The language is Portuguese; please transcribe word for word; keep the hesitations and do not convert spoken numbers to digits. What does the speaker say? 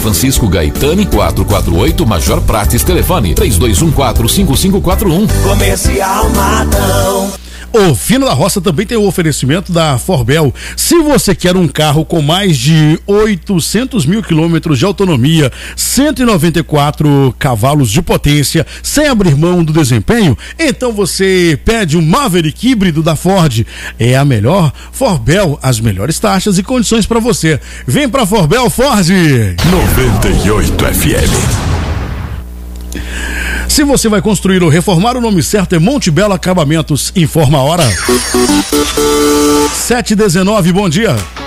Francisco Gaetani, quatrocentos e quarenta e oito, Major Prates, telefone três dois um quatro, cinco cinco quatro um. Comercial Matão. O Fino da Roça também tem o oferecimento da Forbel. Se você quer um carro com mais de oitocentos mil quilômetros de autonomia, cento e noventa e quatro cavalos de potência, sem abrir mão do desempenho, então você pede um Maverick híbrido da Ford. É a melhor Forbel, as melhores taxas e condições para você. Vem pra Forbel Ford. noventa e oito F M. Se você vai construir ou reformar, o nome certo é Monte Belo Acabamentos. Informa a hora. sete e dezenove, bom dia.